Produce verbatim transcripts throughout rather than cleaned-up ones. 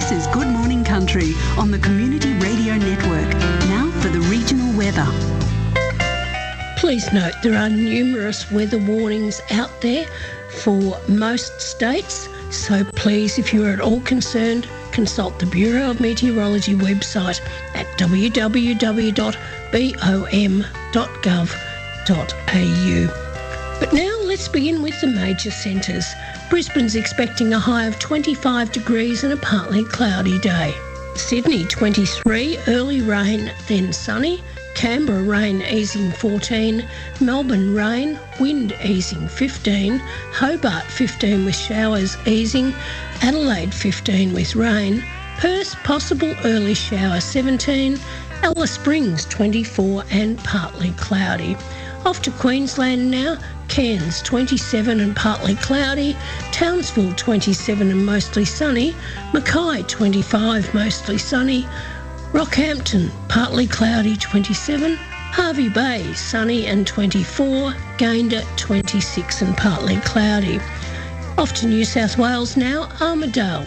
This is Good Morning Country on the Community Radio Network. Now for the regional weather. Please note there are numerous weather warnings out there for most states, so please, if you are at all concerned, consult the Bureau of Meteorology website at w w w dot bom dot gov dot a u. But now let's begin with the major centres. Brisbane's expecting a high of twenty-five degrees and a partly cloudy day. Sydney twenty-three, early rain, then sunny. Canberra rain easing fourteen, Melbourne rain, wind easing fifteen, Hobart fifteen with showers easing, Adelaide fifteen with rain, Perth possible early shower seventeen, Alice Springs twenty-four and partly cloudy. Off to Queensland now, Cairns twenty-seven and partly cloudy, Townsville twenty-seven and mostly sunny, Mackay twenty-five mostly sunny, Rockhampton, partly cloudy, twenty-seven. Hervey Bay, sunny and twenty-four. Gayndah, twenty-six and partly cloudy. Off to New South Wales now, Armidale.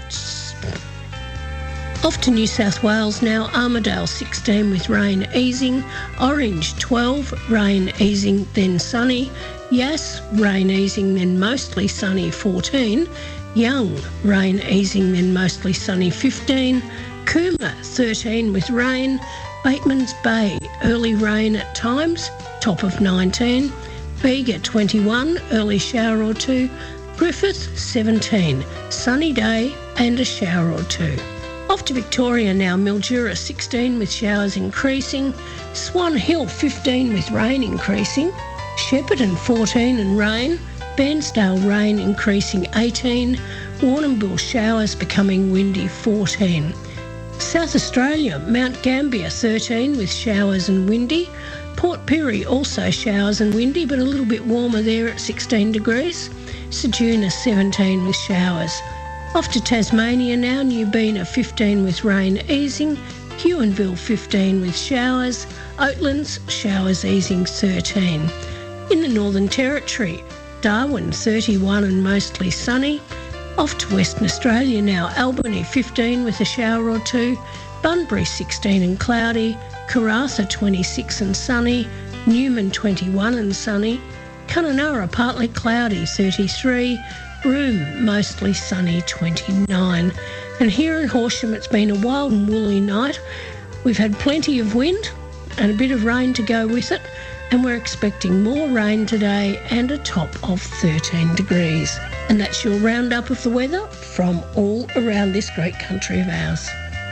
Off to New South Wales now, Armidale, sixteen with rain easing. Orange, twelve, rain easing, then sunny. Yass, rain easing, then mostly sunny, fourteen. Young, rain easing, then mostly sunny, fifteen. Cooma, thirteen with rain. Batemans Bay, early rain at times, top of nineteen. Bega, twenty-one, early shower or two. Griffith, seventeen, sunny day and a shower or two. Off to Victoria now, Mildura, sixteen with showers increasing. Swan Hill, fifteen with rain increasing. Shepparton, fourteen and rain. Bairnsdale, rain increasing, eighteen. Warrnambool, showers becoming windy, fourteen. South Australia, Mount Gambier, thirteen with showers and windy. Port Pirie, also showers and windy, but a little bit warmer there at sixteen degrees. Ceduna, seventeen with showers. Off to Tasmania now, Newbina, fifteen with rain easing. Huonville, fifteen with showers. Oatlands, showers easing, thirteen. In the Northern Territory, Darwin, thirty-one and mostly sunny. Off to Western Australia now, Albany fifteen with a shower or two, Bunbury sixteen and cloudy, Karratha twenty-six and sunny, Newman twenty-one and sunny, Kununurra partly cloudy thirty-three, Broome mostly sunny twenty-nine. And here in Horsham it's been a wild and woolly night. We've had plenty of wind and a bit of rain to go with it, and we're expecting more rain today and a top of thirteen degrees. And that's your roundup of the weather from all around this great country of ours.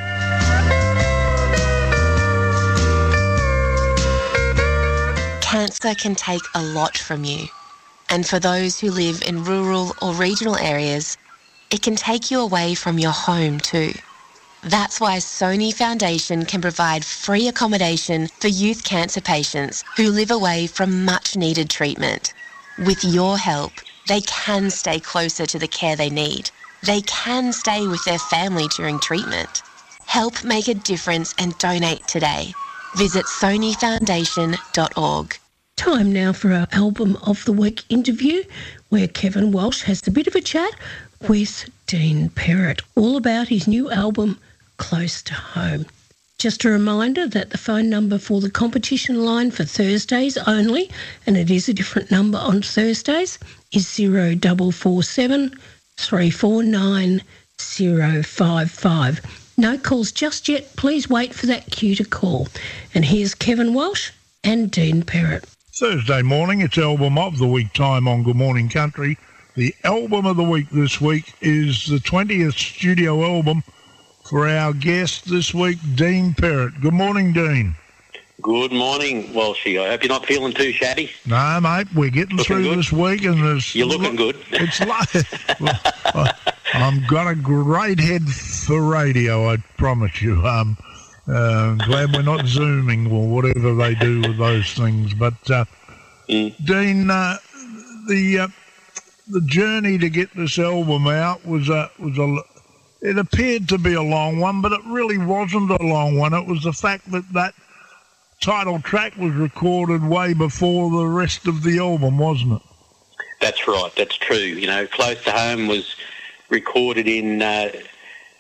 Cancer can take a lot from you. And for those who live in rural or regional areas, it can take you away from your home too. That's why Sony Foundation can provide free accommodation for youth cancer patients who live away from much needed treatment. With your help, they can stay closer to the care they need. They can stay with their family during treatment. Help make a difference and donate today. Visit sony foundation dot org. Time now for our Album of the Week interview, where Kevin Walsh has a bit of a chat with Dean Perrott, all about his new album, Close to Home. Just a reminder that the phone number for the competition line for Thursdays only, and it is a different number on Thursdays, is zero four four seven, three four nine, zero five five. No calls just yet. Please wait for that cue to call. And here's Kevin Walsh and Dean Perrott. Thursday morning, it's Album of the Week time on Good Morning Country. The Album of the Week this week is the twentieth studio album for our guest this week, Dean Perrott. Good morning, Dean. Good morning, Walshy. I hope you're not feeling too shabby. No, mate, we're getting looking through good. This week, and there's you're looking good. It's like I've got a great head for radio, I promise you. Um, uh, glad we're not zooming or whatever they do with those things. But uh, mm. Dean, uh, the uh, the journey to get this album out was a was a. It appeared to be a long one, but it really wasn't a long one. It was the fact that that title track was recorded way before the rest of the album, wasn't it? That's right. That's true. You know, Close to Home was recorded in uh,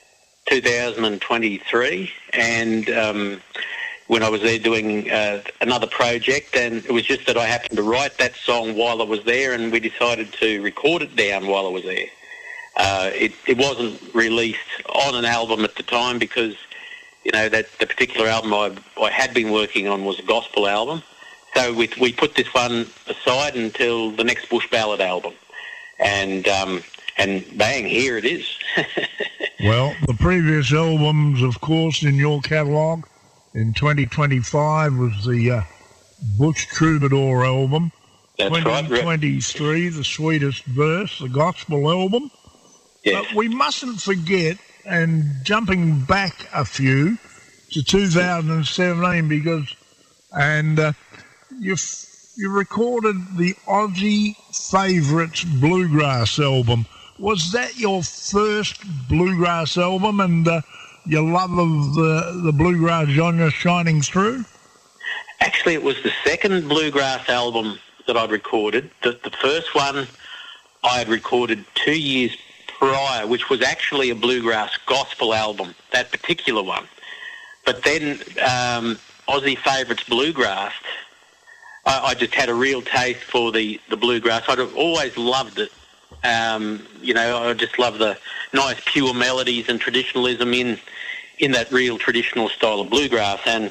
two thousand twenty-three, and um, when I was there doing uh, another project, and it was just that I happened to write that song while I was there, and we decided to record it down while I was there. Uh, it, it wasn't released on an album at the time because, you know, that the particular album I, I had been working on was a gospel album. So we, we put this one aside until the next Bush Ballad album. And um, and bang, here it is. Well, the previous albums, of course, in your catalogue in twenty twenty-five was the uh, Bush Troubadour album. That's twenty twenty-three, right. The Sweetest Verse, the gospel album. Yes. But we mustn't forget, and jumping back a few to two thousand seventeen, because and uh, you you recorded the Aussie Favourites Bluegrass album. Was that your first bluegrass album, and uh, your love of the, the bluegrass genre shining through? Actually, it was the second bluegrass album that I'd recorded. The, the first one I had recorded two years prior, which was actually a bluegrass gospel album, that particular one. But then um, Aussie Favourites Bluegrass, I, I just had a real taste for the, the bluegrass. I'd have always loved it. Um, you know, I just love the nice pure melodies and traditionalism in in that real traditional style of bluegrass. And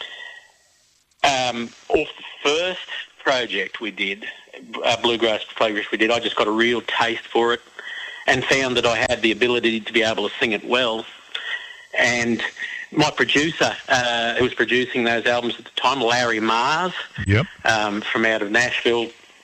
um, off the first project we did, uh, bluegrass project we did, I just got a real taste for it and found that I had the ability to be able to sing it well. And my producer, uh, who was producing those albums at the time, Larry Mars, yep, um, from out of Nashville,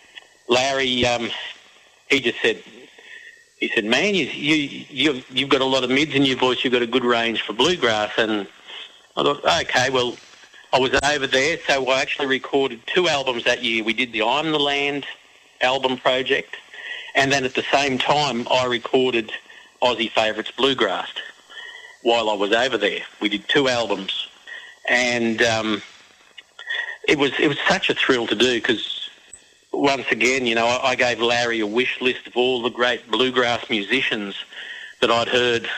Larry, um, he just said, he said, man, you, you, you, you've got a lot of mids in your voice, you've got a good range for bluegrass. And I thought, okay, well, I was over there, so I actually recorded two albums that year. We did the I'm the Land album project, and then at the same time I recorded Aussie Favourites Bluegrass while I was over there. We did two albums, and um, it was it was such a thrill to do because, once again, you know, I, I gave Larry a wish list of all the great bluegrass musicians that I'd heard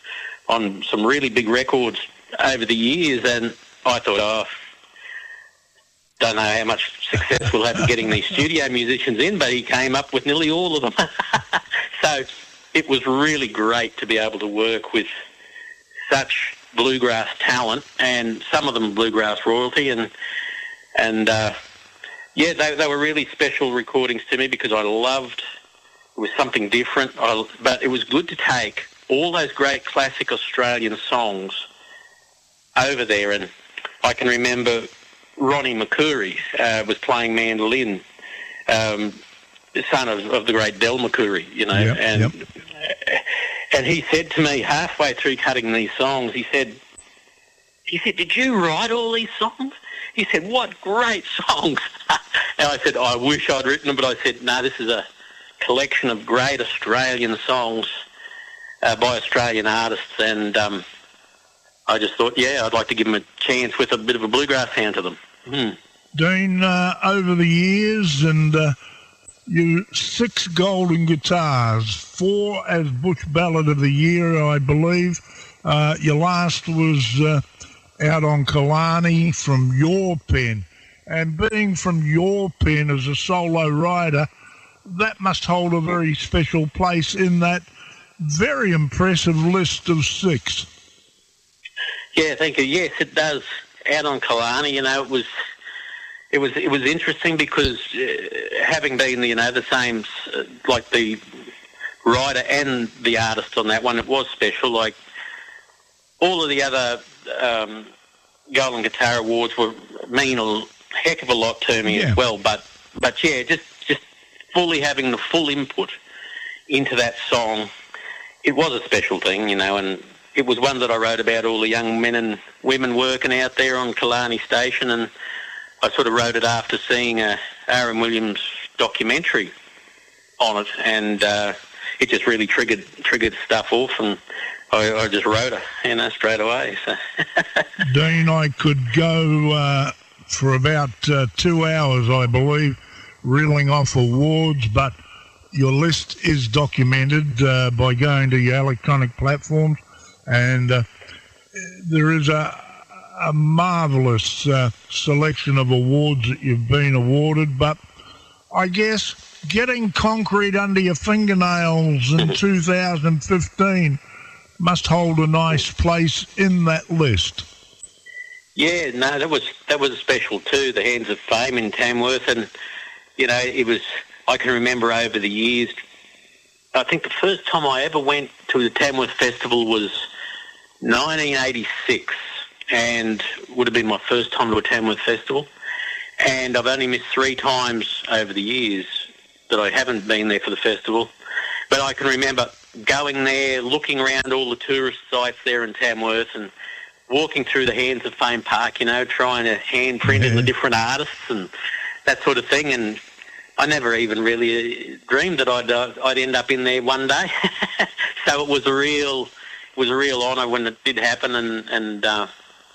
on some really big records over the years, and I thought, oh, don't know how much success we'll have getting these studio musicians in, but he came up with nearly all of them. So it was really great to be able to work with such bluegrass talent, and some of them bluegrass royalty, and and uh, yeah, they, they were really special recordings to me because I loved, it was something different, I, but it was good to take all those great classic Australian songs over there. And I can remember Ronnie McCoury uh, was playing mandolin, um, the son of, of the great Del McCoury, you know, yep, and yep. and he said to me halfway through cutting these songs, he said, he said, did you write all these songs? He said, what great songs. And I said, I wish I'd written them, but I said, no, this is a collection of great Australian songs uh, by Australian artists, and um, I just thought, yeah, I'd like to give them a chance with a bit of a bluegrass sound to them. Mm. Dean, uh, over the years, and uh, you six golden guitars, four as Bush Ballad of the Year, I believe. Uh, your last was uh, out on Killarney from your pen. And being from your pen as a solo writer, that must hold a very special place in that very impressive list of six. Yeah, thank you. Yes, it does. Out on Killarney, you know, it was it was it was interesting because uh, having been, you know, the same, uh, like the writer and the artist on that one, it was special. Like all of the other um, Golden Guitar Awards were mean a heck of a lot to me yeah. as well. But but yeah, just just fully having the full input into that song, it was a special thing, you know, and it was one that I wrote about all the young men and women working out there on Killarney Station, and I sort of wrote it after seeing a Aaron Williams documentary on it, and uh, it just really triggered triggered stuff off, and I, I just wrote it, you know, straight away. So. Dean, I could go uh, for about uh, two hours, I believe, reeling off awards, but your list is documented uh, by going to your electronic platforms. and uh, there is a, a marvellous uh, selection of awards that you've been awarded, but I guess getting concrete under your fingernails in two thousand fifteen must hold a nice place in that list. Yeah, no, that was that was special too, the Hands of Fame in Tamworth, and, you know, it was, I can remember over the years, I think the first time I ever went to the Tamworth Festival was nineteen eighty-six, and would have been my first time to a Tamworth Festival, and I've only missed three times over the years that I haven't been there for the festival, but I can remember going there, looking around all the tourist sites there in Tamworth and walking through the Hands of Fame Park, you know, trying to hand print in the different artists and that sort of thing, and I never even really dreamed that I'd uh, I'd end up in there one day. So it was a real it was a real honour when it did happen, and and uh,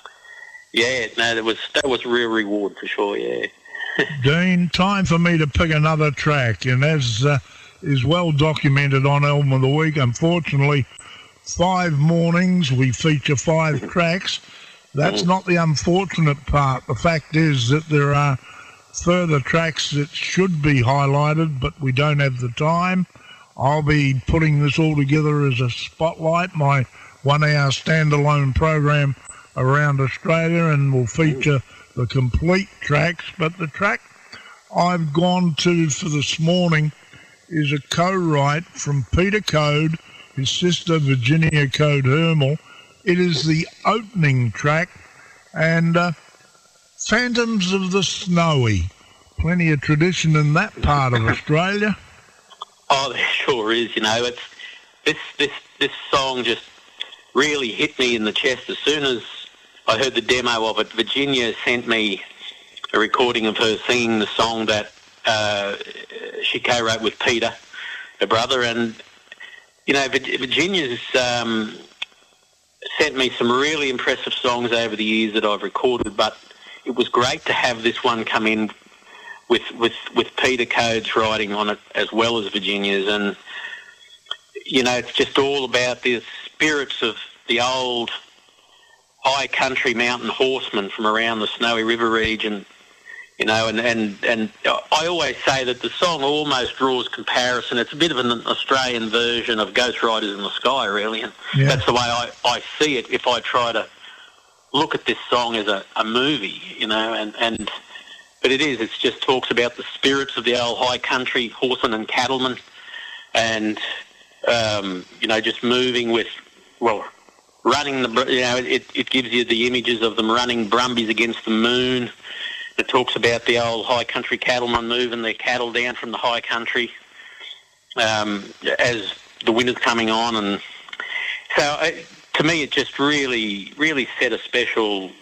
yeah, no, that was that was a real reward for sure. Yeah. Dean, time for me to pick another track, and as uh, is well documented on Album of the Week, unfortunately, five mornings we feature five tracks. That's not the unfortunate part. The fact is that there are further tracks that should be highlighted, but we don't have the time. I'll be putting this all together as a spotlight, my one-hour standalone program around Australia, and will feature the complete tracks. But the track I've gone to for this morning is a co-write from Peter Code, his sister Virginia Code Hermel. It is the opening track, and uh, Phantoms of the Snowy. Plenty of tradition in that part of Australia. Oh, there sure is. You know, it's this this this song just really hit me in the chest as soon as I heard the demo of it. Virginia sent me a recording of her singing the song that uh, she co-wrote with Peter, her brother, and you know, Virginia's um, sent me some really impressive songs over the years that I've recorded, but it was great to have this one come in with with, with Peter Code's writing on it as well as Virginia's, and you know, it's just all about the spirits of the old high country mountain horsemen from around the Snowy River region, you know, and, and, and I always say that the song almost draws comparison. It's a bit of an Australian version of Ghost Riders in the Sky, really, and yeah. That's the way I, I see it if I try to look at this song as a, a movie, you know, and, and but it is, it just talks about the spirits of the old high country horsemen and cattlemen, and, um, you know, just moving with, well, running the, you know, it, it gives you the images of them running brumbies against the moon. It talks about the old high country cattlemen moving their cattle down from the high country um, as the winter's coming on. And so uh, to me, it just really, really set a special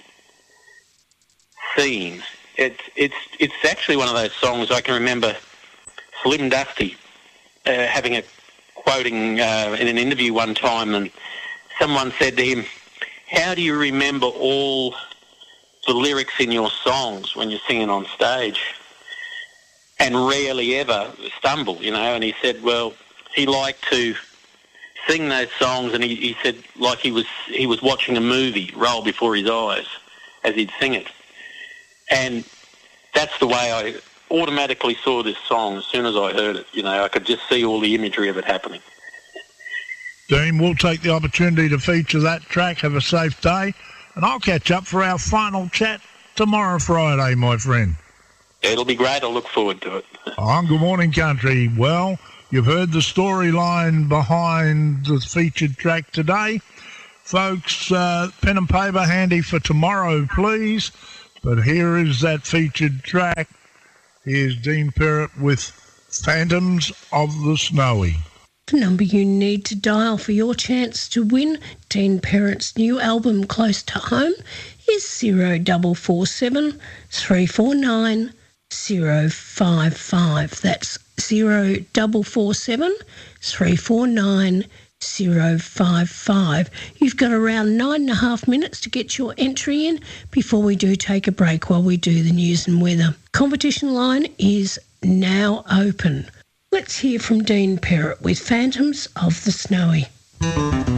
scene. It's, it's, it's actually one of those songs I can remember Slim Dusty uh, having a quoting uh, in an interview one time, and someone said to him, "How do you remember all the lyrics in your songs when you're singing on stage and rarely ever stumble?" You know, and he said, well, he liked to sing those songs, and he, he said like he was he was watching a movie roll before his eyes as he'd sing it. And that's the way I automatically saw this song as soon as I heard it. You know, I could just see all the imagery of it happening. Dean, we'll take the opportunity to feature that track. Have a safe day, and I'll catch up for our final chat tomorrow, Friday, my friend. It'll be great. I look forward to it. On Good Morning Country. Well, you've heard the storyline behind the featured track today. Folks, uh, pen and paper handy for tomorrow, please. But here is that featured track. Here's Dean Perrott with Phantoms of the Snowy. The number you need to dial for your chance to win Dean Perrott's new album Close to Home is zero double four seven three four nine zero five five. That's zero double four seven three four nine zero five five. You've got around nine and a half minutes to get your entry in before we do take a break while we do the news and weather. Competition line is now open. Let's hear from Dean Perrott with Phantoms of the Snowy.